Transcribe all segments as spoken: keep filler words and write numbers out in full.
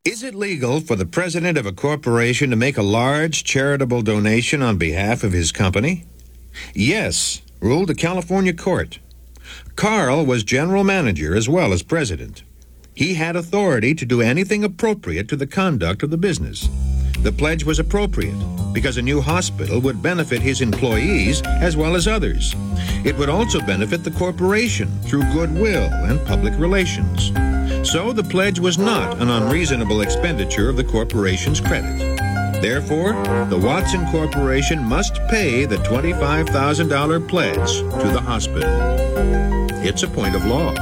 Is it legal for the president of a corporation to make a large charitable donation on behalf of his company? Yes, ruled a California court. Carl was general manager as well as president. He had authority to do anything appropriate to the conduct of the business. The pledge was appropriate because a new hospital would benefit his employees as well as others. It would also benefit the corporation through goodwill and public relations. So the pledge was not an unreasonable expenditure of the corporation's credit. Therefore, the Watson Corporation must pay the twenty-five thousand dollars pledge to the hospital. It's a point of law.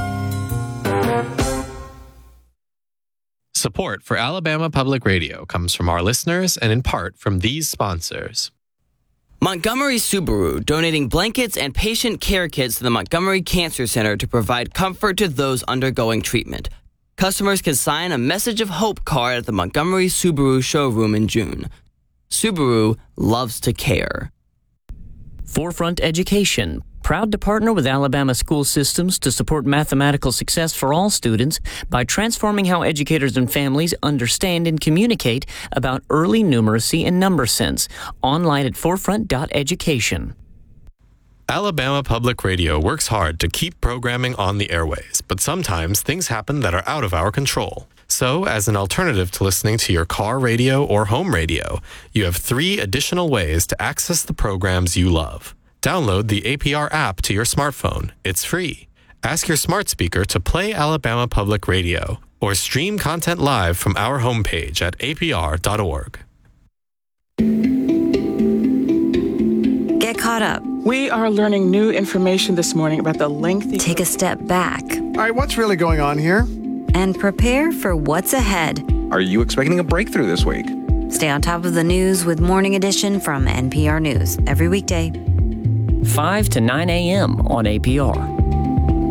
Support for Alabama Public Radio comes from our listeners and in part from these sponsors. Montgomery Subaru, donating blankets and patient care kits to the Montgomery Cancer Center to provide comfort to those undergoing treatment. Customers can sign a Message of Hope card at the Montgomery Subaru showroom in June. Subaru loves to care. Forefront Education, proud to partner with Alabama school systems to support mathematical success for all students by transforming how educators and families understand and communicate about early numeracy and number sense. Online at forefront dot education. Alabama Public Radio works hard to keep programming on the airways, but sometimes things happen that are out of our control. So, as an alternative to listening to your car radio or home radio, you have three additional ways to access the programs you love. Download the A P R app to your smartphone. It's free. Ask your smart speaker to play Alabama Public Radio or stream content live from our homepage at A P R dot org. Get caught up. We are learning new information this morning about the lengthy... Take a step back. All right, what's really going on here? And prepare for what's ahead. Are you expecting a breakthrough this week? Stay on top of the news with Morning Edition from N P R News every weekday. five to nine a.m. on A P R.